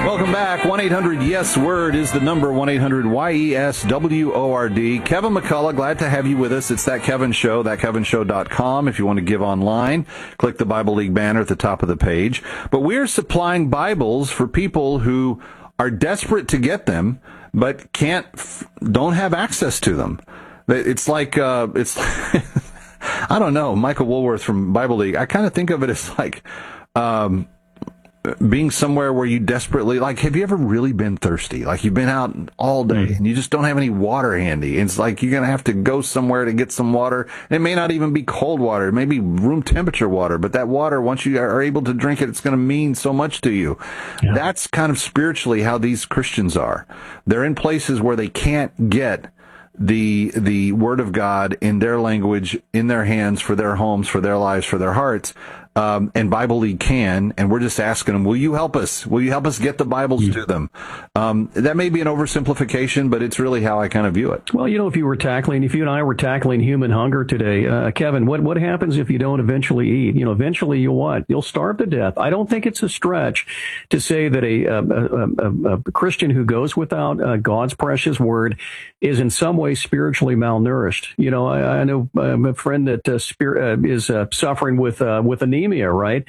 Welcome back. 1-800-YES-WORD is the number. 1-800-YES-WORD. Kevin McCullough, glad to have you with us. It's That Kevin Show, thatkevinshow.com. If you want to give online, click the Bible League banner at the top of the page. But we're supplying Bibles for people who are desperate to get them, but don't have access to them. It's like, I don't know, Michael Woolworth from Bible League. I kind of think of it as like, being somewhere where you desperately, like, have you ever really been thirsty? Like, you've been out all day and you just don't have any water handy. It's like you're going to have to go somewhere to get some water. And it may not even be cold water. It may be room temperature water. But that water, once you are able to drink it, it's going to mean so much to you. Yeah. That's kind of spiritually how these Christians are. They're in places where they can't get the Word of God in their language, in their hands, for their homes, for their lives, for their hearts. And Bible League can, and we're just asking them, will you help us? Will you help us get the Bibles to them? That may be an oversimplification, but it's really how I kind of view it. Well, if you and I were tackling human hunger today, Kevin, what happens if you don't eventually eat? Eventually you'll what? You'll starve to death. I don't think it's a stretch to say that a Christian who goes without God's precious Word is in some way spiritually malnourished. I know a friend that is suffering with anemia, right?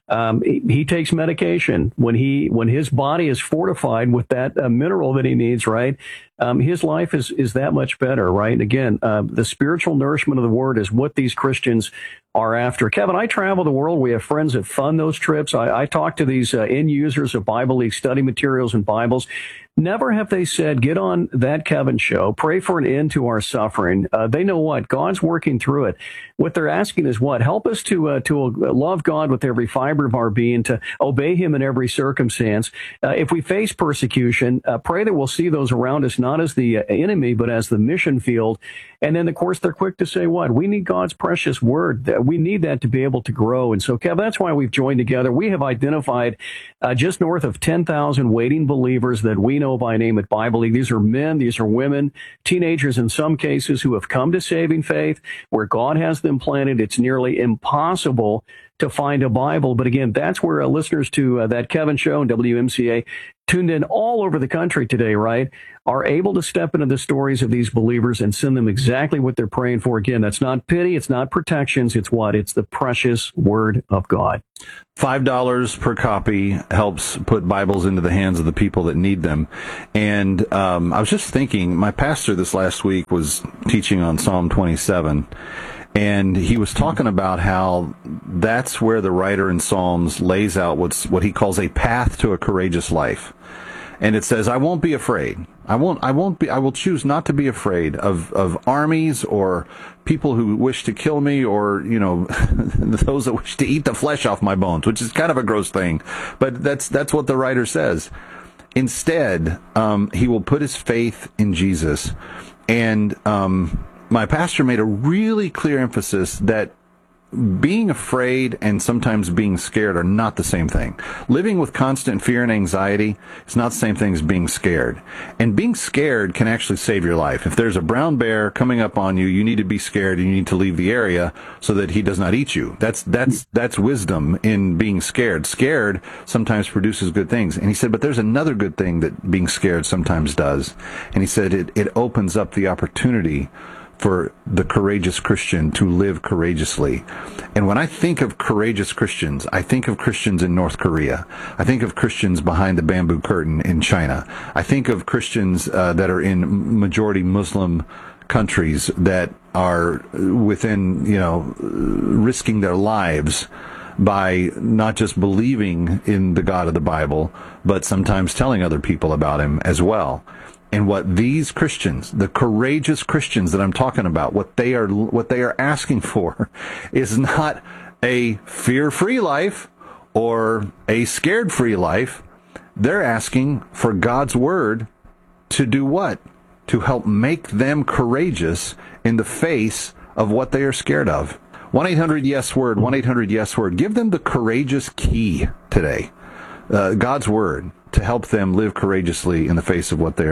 He takes medication. When his body is fortified with that mineral that he needs, right? His life is that much better, right? And again, the spiritual nourishment of the Word is what these Christians are after. Kevin, I travel the world. We have friends that fund those trips. I talk to these end users of Bible League study materials and Bibles. Never have they said, get on That Kevin Show, pray for an end to our suffering. They know what? God's working through it. What they're asking is what? Help us to love God with every fiber of our being, to obey Him in every circumstance. If we face persecution, pray that we'll see those around us not as the enemy, but as the mission field. And then, of course, they're quick to say what? We need God's precious Word. We need that to be able to grow. And so, Kevin, that's why we've joined together. We have identified just north of 10,000 waiting believers that we know by name at Bible League. These are men, these are women, teenagers in some cases who have come to saving faith, where God has them planted. It's nearly impossible to find a Bible. But again, that's where listeners to That Kevin Show and WMCA, tuned in all over the country today, right, are able to step into the stories of these believers and send them exactly what they're praying for. Again, that's not pity, it's not protections, it's what? It's the precious Word of God. $5 per copy helps put Bibles into the hands of the people that need them. And I was just thinking, my pastor this last week was teaching on Psalm 27, and he was talking about how that's where the writer in Psalms lays out what he calls a path to a courageous life. And it says, I won't be afraid. I will choose not to be afraid of armies or people who wish to kill me, or, those that wish to eat the flesh off my bones, which is kind of a gross thing. But that's what the writer says. Instead, he will put his faith in Jesus. And, my pastor made a really clear emphasis that being afraid and sometimes being scared are not the same thing. Living with constant fear and anxiety is not the same thing as being scared. And being scared can actually save your life. If there's a brown bear coming up on you, you need to be scared and you need to leave the area so that he does not eat you. That's wisdom in being scared. Scared sometimes produces good things. And he said, but there's another good thing that being scared sometimes does. And he said it opens up the opportunity for the courageous Christian to live courageously. And when I think of courageous Christians, I think of Christians in North Korea. I think of Christians behind the bamboo curtain in China. I think of Christians that are in majority Muslim countries that are within, risking their lives by not just believing in the God of the Bible, but sometimes telling other people about Him as well. And what these Christians, the courageous Christians that I'm talking about, what they are asking for is not a fear-free life or a scared-free life. They're asking for God's Word to do what? To help make them courageous in the face of what they are scared of. 1-800-YES-WORD, 1-800-YES-WORD. Give them the courageous key today. God's Word to help them live courageously in the face of what they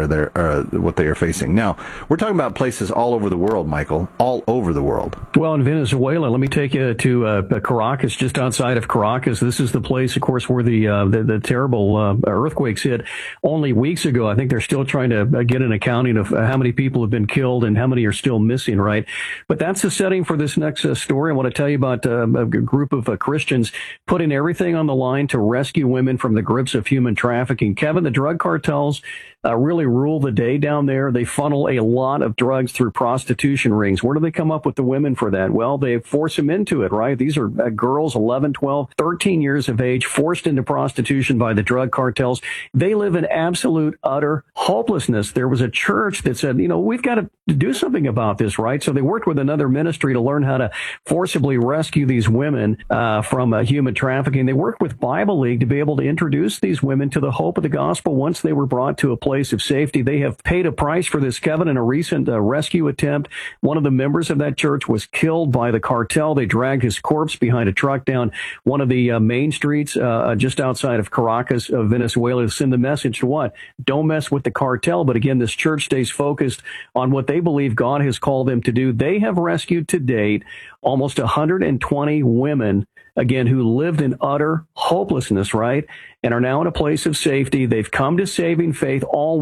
are facing. Now, we're talking about places all over the world, Michael, all over the world. Well, in Venezuela, let me take you to Caracas, just outside of Caracas. This is the place, of course, where the terrible earthquakes hit only weeks ago. I think they're still trying to get an accounting of how many people have been killed and how many are still missing, right? But that's the setting for this next story. I want to tell you about a group of Christians putting everything on the line to rescue women from the grips of human trafficking. Kevin, the drug cartels really rule the day down there. They funnel a lot of drugs through prostitution rings. Where do they come up with the women for that? Well, they force them into it, right? These are girls 11, 12, 13 years of age, forced into prostitution by the drug cartels. They live in absolute, utter hopelessness. There was a church that said, we've got to do something about this, right? So they worked with another ministry to learn how to forcibly rescue these women from human trafficking. They worked with Bible League to be able to introduce these women to the hope of the gospel once they were brought to a place of safety. They have paid a price for this, Kevin. In a recent rescue attempt, one of the members of that church was killed by the cartel. They dragged his corpse behind a truck down one of the main streets just outside of Caracas, Venezuela, to send the message to what? Don't mess with the cartel. But again, this church stays focused on what they believe God has called them to do. They have rescued to date almost 120 women, again, who lived in utter hopelessness, right? And are now in a place of safety. They've come to saving faith. All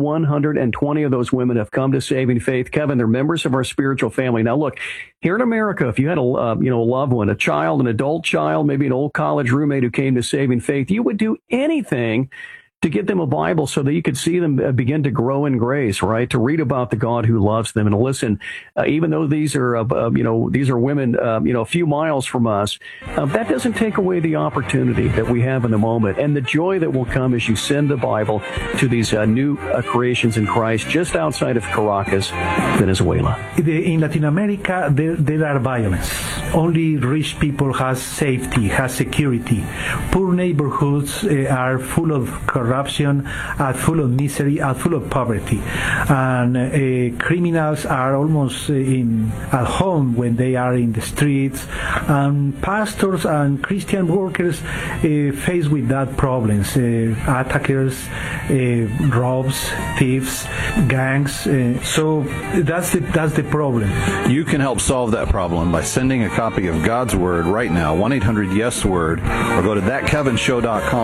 120 of those women have come to saving faith. Kevin, they're members of our spiritual family. Now, look, here in America, if you had a loved one, a child, an adult child, maybe an old college roommate who came to saving faith, you would do anything to get them a Bible so that you could see them begin to grow in grace, right? To read about the God who loves them and to listen. Even though these are women, a few miles from us, that doesn't take away the opportunity that we have in the moment and the joy that will come as you send the Bible to these new creations in Christ just outside of Caracas, Venezuela. In Latin America, there are violence. Only rich people have safety, have security. Poor neighborhoods are full of corruption, are full of misery, are full of poverty. And criminals are almost at home when they are in the streets. And pastors and Christian workers face with that problems. Attackers, robs, thieves, gangs. So that's the problem. You can help solve that problem by sending a copy of God's Word right now, 1-800-YES-WORD, or go to thatkevinshow.com.